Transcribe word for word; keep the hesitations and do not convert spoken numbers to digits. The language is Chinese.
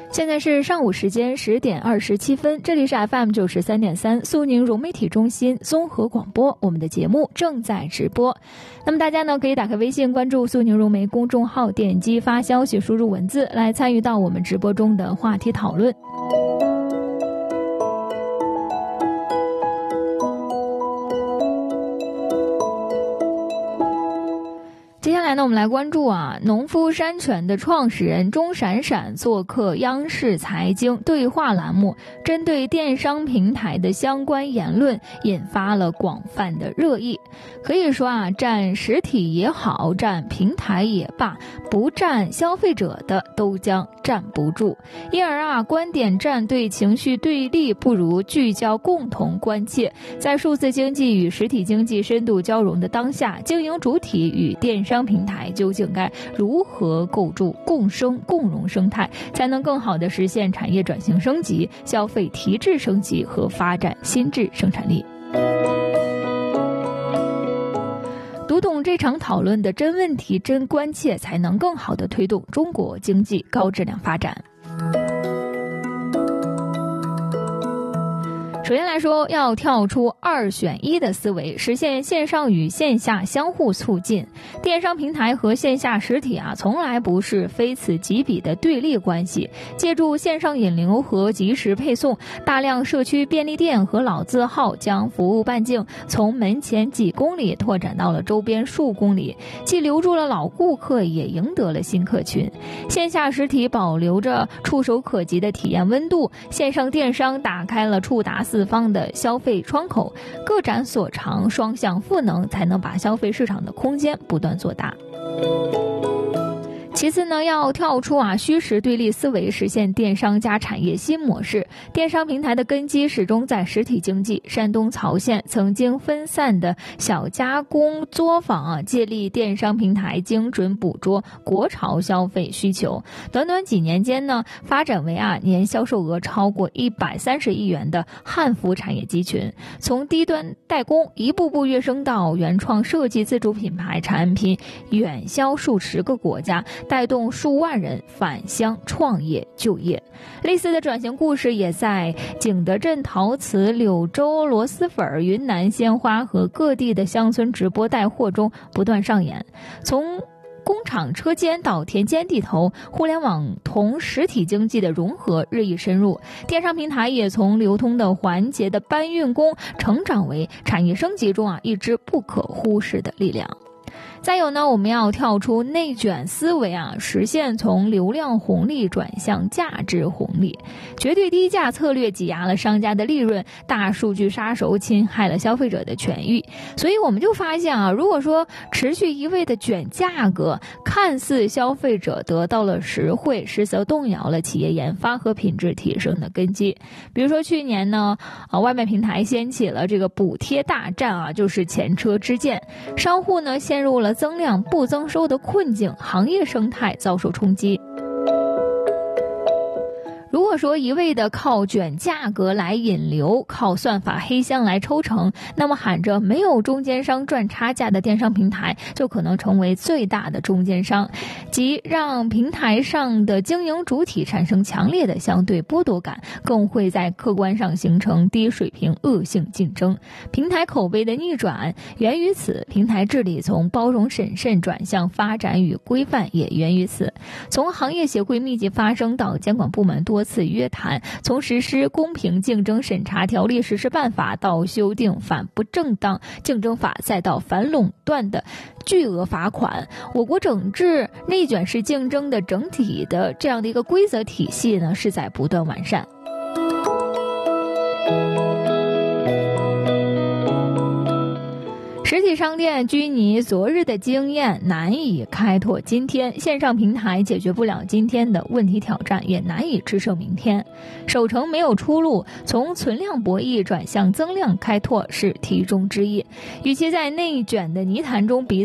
现在是上午时间十点二十七分，这里是 F M 九十三点三苏宁融媒体中心综合广播，我们的节目正在直播。那么大家呢可以打开微信关注苏宁融媒公众号，点击发消息，输入文字来参与到我们直播中的话题讨论。接下来呢，我们来关注啊，农夫山泉的创始人钟闪闪做客央视财经对话栏目，针对电商平台的相关言论引发了广泛的热议。可以说啊，占实体也好，占平台也罢，不占消费者的都将站不住。因而啊，观点站队，情绪对立，不如聚焦共同关切。在数字经济与实体经济深度交融的当下，经营主体与电商平台究竟该如何构筑共生共荣生态，才能更好地实现产业转型升级、消费提质升级和发展新质生产力。读懂这场讨论的真问题、真关切，才能更好地推动中国经济高质量发展。首先来说，要跳出二选一的思维，实现线上与线下相互促进。电商平台和线下实体啊，从来不是非此即彼的对立关系。借助线上引流和即时配送，大量社区便利店和老字号将服务半径从门前几公里拓展到了周边数公里，既留住了老顾客，也赢得了新客群。线下实体保留着触手可及的体验温度，线上电商打开了触达四方的消费窗口，各展所长，双向赋能，才能把消费市场的空间不断做大。其次呢，要跳出啊虚实对立思维，实现电商加产业新模式。电商平台的根基始终在实体经济。山东曹县曾经分散的小加工作坊啊，借力电商平台，精准捕捉国潮消费需求。短短几年间呢，发展为啊年销售额超过一百三十亿元的汉服产业集群，从低端代工一步步跃升到原创设计自主品牌产品，远销数十个国家，带动数万人返乡创业就业。类似的转型故事也在景德镇陶瓷、柳州螺蛳粉、云南鲜花和各地的乡村直播带货中不断上演。从工厂车间到田间地头，互联网同实体经济的融合日益深入，电商平台也从流通的环节的搬运工成长为产业升级中啊一支不可忽视的力量。再有呢，我们要跳出内卷思维啊，实现从流量红利转向价值红利。绝对低价策略挤压了商家的利润，大数据杀手侵害了消费者的权益。所以我们就发现啊，如果说持续一味的卷价格，看似消费者得到了实惠，实则动摇了企业研发和品质提升的根基。比如说去年呢，啊外卖平台掀起了这个补贴大战啊，就是前车之鉴，商户呢陷入了增量不增收的困境，行业生态遭受冲击。如果说一味的靠卷价格来引流，靠算法黑箱来抽成，那么喊着没有中间商赚差价的电商平台就可能成为最大的中间商，即让平台上的经营主体产生强烈的相对剥夺感，更会在客观上形成低水平恶性竞争。平台口碑的逆转源于此，平台治理从包容审慎转向发展与规范也源于此。从行业协会密集发声到监管部门多多次约谈，从实施公平竞争审查条例实施办法到修订反不正当竞争法，再到反垄断的巨额罚款，我国整治内卷式竞争的整体的这样的一个规则体系呢，是在不断完善。实体商店拘泥昨日的经验，难以开拓今天。线上平台解决不了今天的问题挑战，也难以支撑明天。守成没有出路，从存量博弈转向增量开拓是题中之意。与其在内卷的泥潭中彼